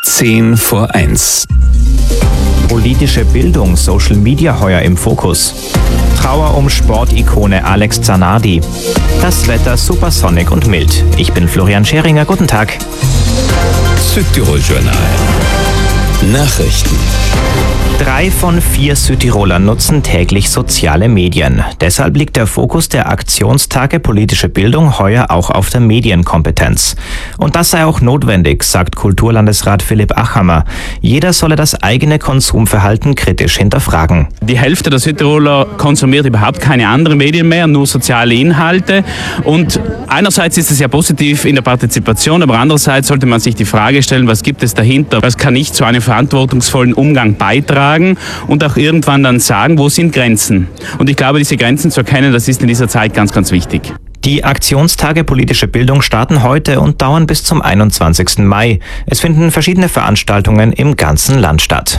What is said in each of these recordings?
10 vor 1. Politische Bildung, Social Media heuer im Fokus. Trauer um Sportikone Alex Zanardi. Das Wetter supersonnig und mild. Ich bin Florian Scheringer, guten Tag. Südtirol Journal. Nachrichten. 3 von 4 Südtirolern nutzen täglich soziale Medien. Deshalb liegt der Fokus der Aktionstage Politische Bildung heuer auch auf der Medienkompetenz. Und das sei auch notwendig, sagt Kulturlandesrat Philipp Achammer. Jeder solle das eigene Konsumverhalten kritisch hinterfragen. Die Hälfte der Südtiroler konsumiert überhaupt keine anderen Medien mehr, nur soziale Inhalte. Und einerseits ist es ja positiv in der Partizipation, aber andererseits sollte man sich die Frage stellen, was gibt es dahinter? Was kann ich zu einem verantwortungsvollen Umgang beitragen? Und auch irgendwann dann sagen, wo sind Grenzen? Und ich glaube, diese Grenzen zu erkennen, das ist in dieser Zeit ganz, ganz wichtig. Die Aktionstage Politische Bildung starten heute und dauern bis zum 21. Mai. Es finden verschiedene Veranstaltungen im ganzen Land statt.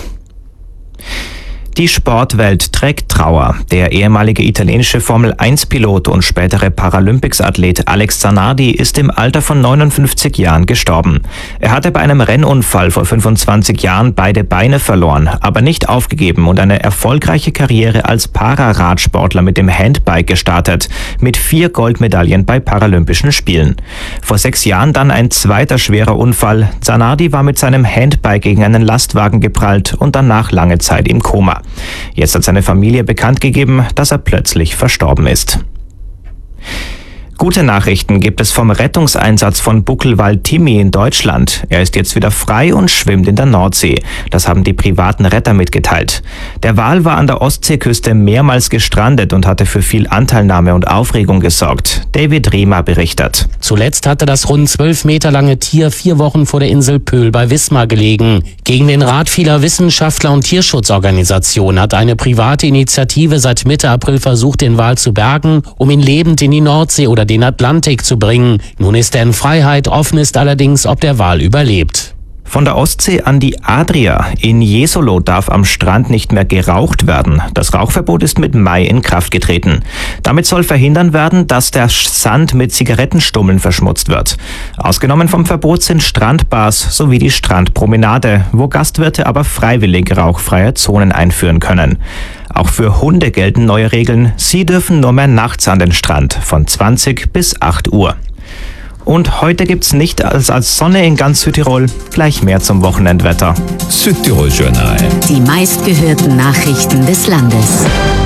Die Sportwelt trägt Trauer. Der ehemalige italienische Formel-1-Pilot und spätere Paralympics-Athlet Alex Zanardi ist im Alter von 59 Jahren gestorben. Er hatte bei einem Rennunfall vor 25 Jahren beide Beine verloren, aber nicht aufgegeben und eine erfolgreiche Karriere als Pararadsportler mit dem Handbike gestartet, mit 4 Goldmedaillen bei Paralympischen Spielen. Vor 6 Jahren dann ein zweiter schwerer Unfall. Zanardi war mit seinem Handbike gegen einen Lastwagen geprallt und danach lange Zeit im Koma. Jetzt hat seine Familie bekannt gegeben, dass er plötzlich verstorben ist. Gute Nachrichten gibt es vom Rettungseinsatz von Buckelwald-Timmi in Deutschland. Er ist jetzt wieder frei und schwimmt in der Nordsee. Das haben die privaten Retter mitgeteilt. Der Wal war an der Ostseeküste mehrmals gestrandet und hatte für viel Anteilnahme und Aufregung gesorgt. David Riemer berichtet. Zuletzt hatte das rund 12 Meter lange Tier 4 Wochen vor der Insel Pöhl bei Wismar gelegen. Gegen den Rat vieler Wissenschaftler und Tierschutzorganisationen hat eine private Initiative seit Mitte April versucht, den Wal zu bergen, um ihn lebend in die Nordsee oder den Atlantik zu bringen. Nun ist er in Freiheit, offen ist allerdings, ob der Wal überlebt. Von der Ostsee an die Adria. In Jesolo darf am Strand nicht mehr geraucht werden. Das Rauchverbot ist mit Mai in Kraft getreten. Damit soll verhindern werden, dass der Sand mit Zigarettenstummeln verschmutzt wird. Ausgenommen vom Verbot sind Strandbars sowie die Strandpromenade, wo Gastwirte aber freiwillig rauchfreie Zonen einführen können. Auch für Hunde gelten neue Regeln. Sie dürfen nur mehr nachts an den Strand, von 20 bis 8 Uhr. Und heute gibt's nicht als Sonne in ganz Südtirol. Gleich mehr zum Wochenendwetter. Südtirol Journal. Die meistgehörten Nachrichten des Landes.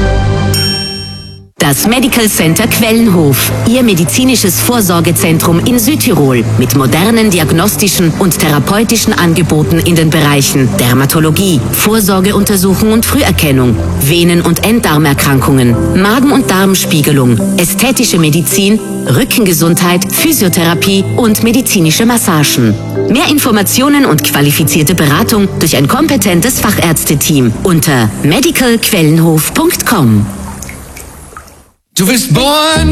Das Medical Center Quellenhof, Ihr medizinisches Vorsorgezentrum in Südtirol mit modernen diagnostischen und therapeutischen Angeboten in den Bereichen Dermatologie, Vorsorgeuntersuchung und Früherkennung, Venen- und Enddarmerkrankungen, Magen- und Darmspiegelung, ästhetische Medizin, Rückengesundheit, Physiotherapie und medizinische Massagen. Mehr Informationen und qualifizierte Beratung durch ein kompetentes Fachärzteteam unter medicalquellenhof.com. Du willst bohren?